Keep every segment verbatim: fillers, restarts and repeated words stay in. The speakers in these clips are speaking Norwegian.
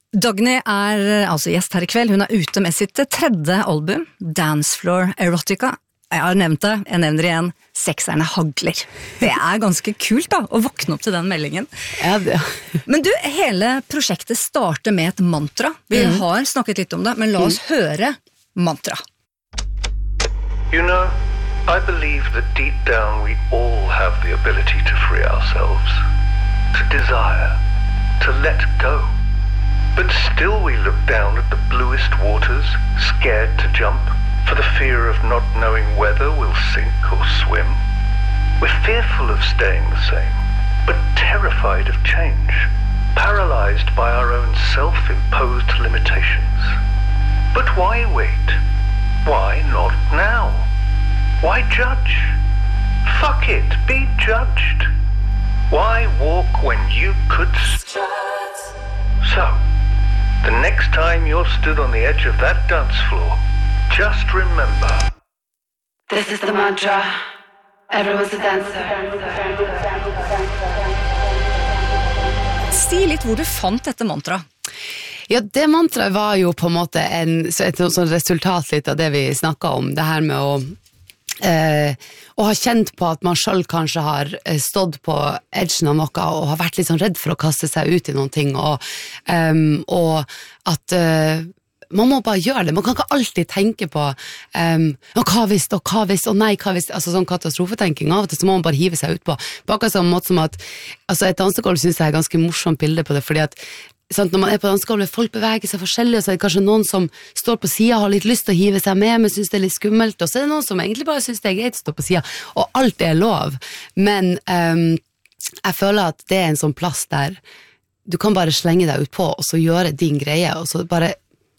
Dagny er altså gjest her i kveld. Hun er ute med sitt tredje album, Dancefloor Erotica. Jeg har nevnt det, jeg nevner det igjen, sekserne hagler. Det er ganske kult da, å våkne opp til den meldingen. Ja, det. Men du, hele prosjektet starter med et mantra. Vi mm. har snakket litt om det, men la oss mm. høre mantra. You know, I believe that deep down we all have the ability to free ourselves, to desire, to let go. But still we look down at the bluest waters, scared to jump, for the fear of not knowing whether we'll sink or swim. We're fearful of staying the same, but terrified of change, paralyzed by our own self-imposed limitations. But why wait? Why not now? Why judge? Fuck it, be judged. Why walk when you could strut? So, the next time you're stood on the edge of that dance floor, just remember. This is the mantra. Everyone's a dancer. Si litt hvor du fant dette mantra. Ja, det mantraet var jo på en måte en, et sånn resultat litt av det vi snakket om. Det her med å Eh, og har kjent på at man selv kanskje har stått på edgen av noe og har vært litt sånn redd for å kaste seg ut i noen ting og, um, og at uh, man må bare gjøre det, man kan ikke alltid tenke på um, hva hvis, og hva hvis, og nei, hva hvis, altså sånn katastrofetenking av og til så må man bare hive seg ut på, på akkurat sånn måte som at altså et dansegolv synes jeg er ganske morsomt bilde på det, fordi at sant, når man er på dansegolvet, folk beveger seg forskjellig, og så er det kanskje noen som står på siden og har litt lyst til å hive seg med, men synes det er litt skummelt, og så er det noen som egentlig bare synes det er greit å stå på siden, og alt er lov. Men um, jeg føler at det er en sånn plass der du kan bare slenge deg ut på, og så gjøre din greie, og så bare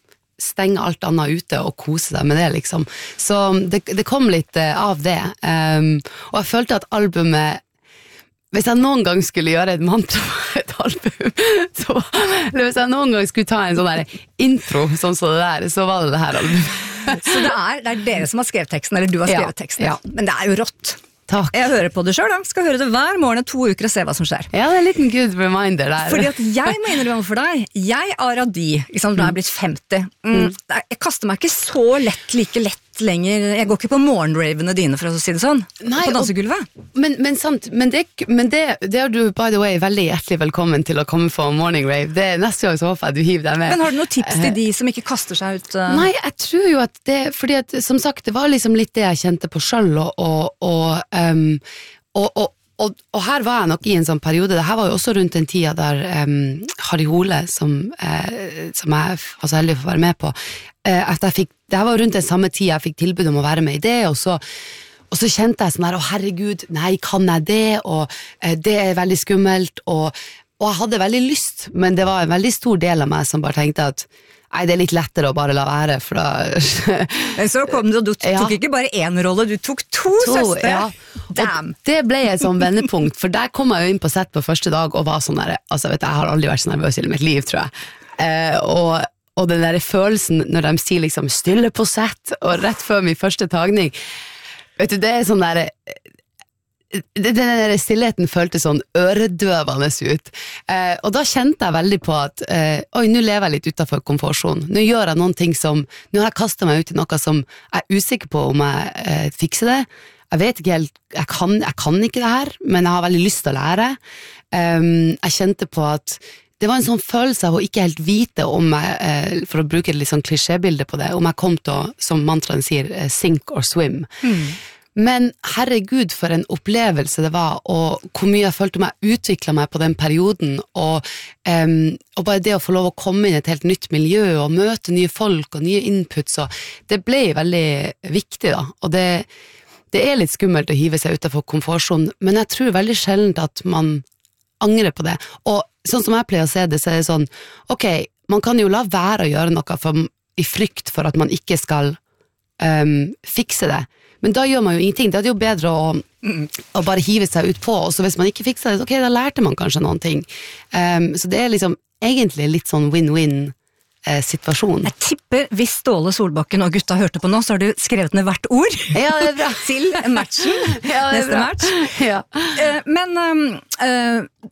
stenge alt annet ute og kose deg med det, liksom. Så det, det kom litt uh, av det. Um, og jeg følte at albumet hvis jeg noen gang skulle gjøre et mantra på et album, så, eller hvis jeg noen gang skulle ta en sånn der intro, sånn som det der, så var det det her albumet. Så det er, det er dere som har skrevet teksten, eller du har skrevet ja, teksten. Ja. Men det er jo rått. Takk. Jeg hører på det selv da, skal høre det hver morgen to uker og se hva som skjer. Ja, det er en liten good reminder der. Fordi at jeg mener det for deg, jeg er av de, liksom, da jeg er blitt femti, mm. jeg kaster meg ikke så lett, like lett lenger, jeg går ikke på morgenravene dine for å si det sånn, Nei, på dansegulvet. Og, men, men sant, men, det, men det, det er du, by the way, veldig hjertelig velkommen til å komme på morning rave. Det er neste gang så håper jeg du hiver deg med. Men har du noen tips til de som ikke kaster seg ut? Uh... Nei, jeg tror jo at det, fordi at, som sagt, det var liksom litt det jeg kjente på selv, og, og, og, um, og, og Og, og her var jeg nok i en sånn periode, det her var jo også rundt den tida der um, Harry Hole, som, uh, som jeg var så heldig for å være med på, uh, at jeg fikk, det her var rundt den samme tida jeg fikk tilbud om å være med i det, og så, og så kjente jeg sånn her, å herregud, nei, kan jeg det, og uh, det er veldig skummelt, og, og jeg hadde veldig lyst, men det var en veldig stor del av meg som bare tenkte at nei, det er litt lettere å bare la være, for da... Men så kom du, og du tok ja. ikke bare en rolle, du tok to, to søstre. Ja. Damn. Og det ble et sånn vendepunkt, for der kom jeg jo inn på sett på første dag, og var sånn der, altså vet du, jeg har aldri vært så nervøs i mitt liv, tror jeg. Eh, og, og den der følelsen, når de sier liksom stille på sett, og rett før min første tagning, vet du, det er sånn der... Den der stillheten føltes sånn øredøvende ut, eh, og da kjente jeg veldig på at eh, oi, nå lever jeg litt utenfor komfortzonen, nå gjør jeg noen ting som, nå har jeg kastet meg ut i noe som jeg er usikker på om jeg eh, fikser det, jeg vet ikke helt, jeg kan, jeg kan ikke det her, men jeg har veldig lyst til å lære. Um, jeg kjente på at det var en sånn følelse av å ikke helt vite om jeg, eh, for å bruke et litt sånn klisjébilde på det, om jeg kom til å, som mantraen sier, eh, sink or swim. Mm. Men herregud for en opplevelse det var, og hvor mye jeg følte meg utviklet meg på den perioden, og, um, og bare det å få lov å komme inn i et helt nytt miljø, og møte nye folk og nye inputs, og det ble veldig viktig da, og det, det er litt skummelt å hive seg utenfor komfortzonen, men jeg tror veldig sjeldent at man angrer på det, og sånn som jeg pleier å se det, så er det sånn, ok, man kan jo la være å gjøre noe for, i frykt for at man ikke skal um, fikse det, men da gjør man jo ingenting, det er jo bedre å, mm. å bare hive seg ut på, og så hvis man ikke fikser det, ok, da lærte man kanskje noen ting. Um, så det er liksom egentlig litt sånn win-win eh, situasjon. Jeg tipper hvis Ståle Solbakken og gutta hørte på nå, så har du skrevet ned hvert ord ja, det er bra. til matchen, ja, det er neste bra. match. Ja. Uh, men um, uh,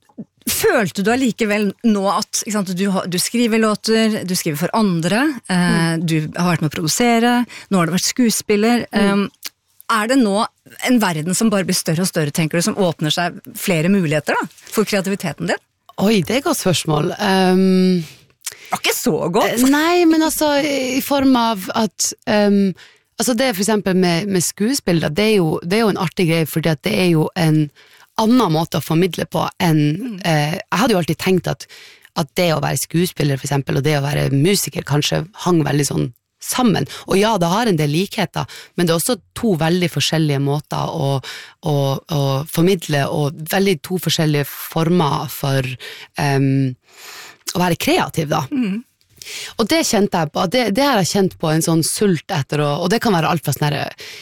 følte du allikevel nå at ikke sant, du, har- du skriver låter, du skriver for andre, eh, du har vært med å produsere, nå har du vært skuespiller. Eh, er det nå en verden som bare blir større og større, tenker du, som åpner seg flere muligheter da, for kreativiteten din? Oi, det er et godt spørsmål. Um, Det var ikke så godt. nei, men altså i form av at um, altså det for eksempel med, med skuespill, da, det, er jo, det er jo en artig greie, fordi at det er jo en annen måte å formidle på enn eh, jeg hadde jo alltid tenkt at, at det å være skuespiller for eksempel, og det å være musiker kanskje hang veldig sånn sammen, og ja, det har en del likheter, men det er også to veldig forskjellige måter å, å, å formidle, og veldig to forskjellige former for um, å være kreativ da. Mm. Og det kjente jeg på, det, det har jeg kjent på en sånn sult etter, og, og det kan være alt fra sånn her,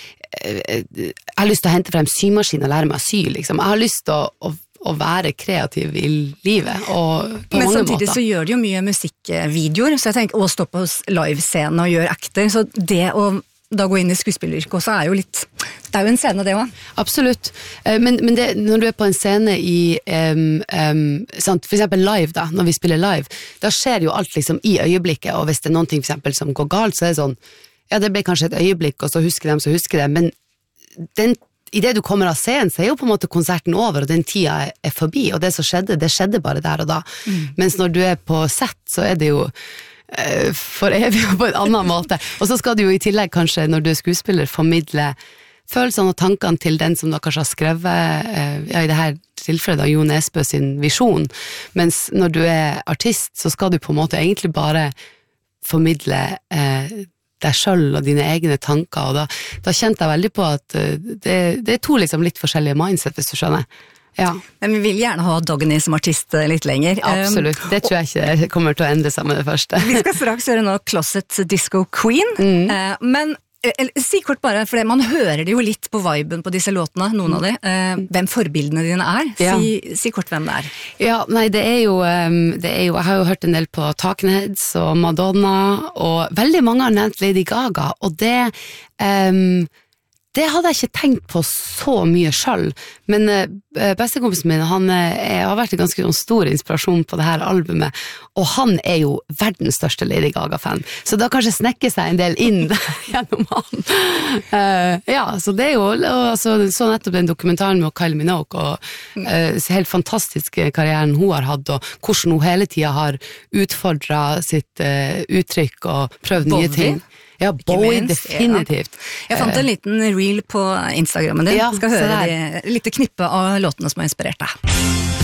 jeg har lyst til å hente frem symaskin og lære meg å sy, liksom. Jeg har lyst til å, å, å være kreativ i livet, og på Men mange samtidig måter. så gjør de jo mye musikkvideoer, så jeg tenker å stå på livescenen og gjøre actor, så det å da gå inn i skuespilleryrket også er jo litt, det er jo en scene det også. Absolutt, Eh, men, men det, når du er på en scene i um, um, sant, for eksempel live da, når vi spiller live, da skjer jo alt liksom i øyeblikket, og hvis det er noen ting for eksempel som går galt, så er det sånn, ja, det ble kanskje et øyeblikk, og så husker de, så husker de, men den, i det du kommer av scenen, så er jo på en måte konserten over, og den tida er, er forbi, og det som skjedde, det skjedde bare der og da. Mm. Mens når du er på set, så er det jo uh, for evig og på en annen måte. Og så skal du jo i tillegg kanskje, når du er skuespiller, formidle følelsene og tankene til den som da kanskje har skrevet, uh, ja, i det her tilfellet da, Jo Nesbø sin visjon. Mens når du er artist, så skal du på en måte egentlig bare formidle uh, deg selv og dine egne tanker, og da, da kjente jeg veldig på at uh, det, det er to liksom litt forskjellige mindset, hvis du skjønner. Ja, Men vi vil gjerne ha Dagny som artist eh, litt lenger. absolutt. Det tror jeg ikke det kommer til å endre seg med det første. Um, vi skal straks gjøre nå Closet Disco Queen, Mm. eh, men eh, si kort bare, for det, man hører det jo litt på viben på disse låtene, noen av de, eh, hvem forbildene dine er. Ja. Si, si kort hvem det er. Ja, nei, det er jo, um, det er jo, jeg har jo hørt en del på Talking Heads og Madonna, og veldig mange har nevnt Lady Gaga, og det, um, det hadde jeg ikke tenkt på så mye selv, men uh, bestekompisen min, han uh, har vært en ganske stor inspirasjon på det her albumet, og han er jo verdens største Lady Gaga-fan, så da kanskje snekker seg en del inn gjennom han. Uh, ja, så det er jo, altså, så nettopp den dokumentaren med Kylie Minogue, og uh, helt fantastiske karrieren hun har hatt, og hvordan hun hele tiden har utfordret sitt uh, uttrykk og prøvd nye Bowie. ting. Ja, Bowie, minst, definitivt. Jeg fant en liten reel på Instagrammen din. Ja, skal se høre der. de, litt knippe av låtene som har inspirert deg.